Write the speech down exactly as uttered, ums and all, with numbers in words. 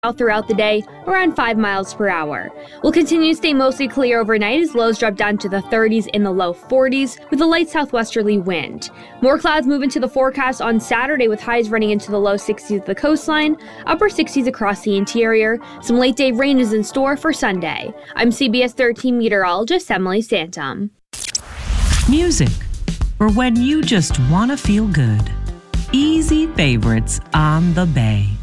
out throughout the day, around five miles per hour. We'll continue to stay mostly clear overnight as lows drop down to the thirties in the low forties with a light southwesterly wind. More clouds move into the forecast on Saturday with highs running into the low sixties at the coastline, upper sixties across the interior. Some late day rain is in store for Sunday. I'm C B S thirteen meteorologist Emily Santum. Music, or when you just want to feel good. Easy favorites on the Bay.